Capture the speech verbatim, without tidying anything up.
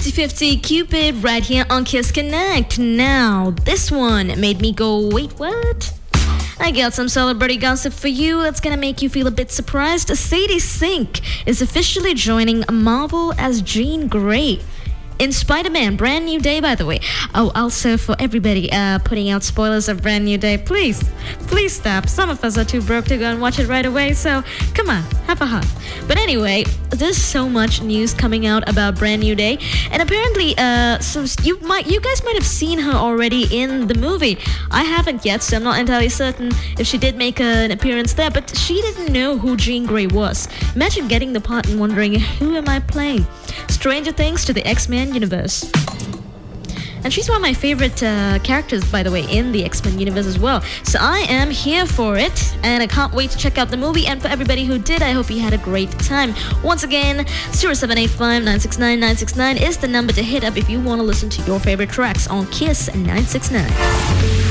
fifty-fifty Cupid right here on Kiss Connect. Now, this one made me go, wait, what? I got some celebrity gossip for you that's gonna make you feel a bit surprised. Sadie Sink is officially joining Marvel as Jean Grey in Spider-Man Brand New Day, by the way. Oh, also for everybody uh, putting out spoilers of Brand New Day, please, please stop. Some of us are too broke to go and watch it right away, so come on, have a heart. But anyway, there's so much news coming out about Brand New Day, and apparently, uh, so you might, you guys might have seen her already in the movie. I haven't yet, so I'm not entirely certain if she did make an appearance there, but she didn't know who Jean Grey was. Imagine getting the part and wondering, who am I playing? Stranger Things to the X-Men universe. And she's one of my favorite uh, characters, by the way, in the X-Men universe as well. So I am here for it, and I can't wait to check out the movie. And for everybody who did, I hope you had a great time. Once again, zero seven eight five, nine six nine, nine six nine is the number to hit up if you want to listen to your favorite tracks on Kiss nine six nine.